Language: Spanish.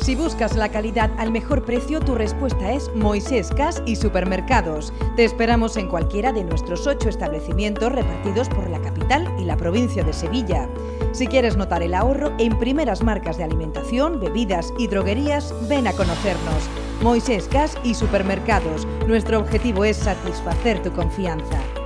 Si buscas la calidad al mejor precio, tu respuesta es Moisés Cas y Supermercados. Te esperamos en cualquiera de nuestros 8 establecimientos repartidos por la capital y la provincia de Sevilla. Si quieres notar el ahorro en primeras marcas de alimentación, bebidas y droguerías, ven a conocernos. Moisés Cas y Supermercados. Nuestro objetivo es satisfacer tu confianza.